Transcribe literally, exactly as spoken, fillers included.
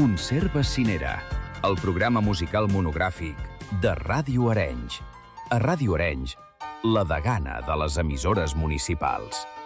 Concert Bassinera, el programa musical monogràfic de Ràdio Arenys. A Ràdio Arenys, la degana de les emissores municipals.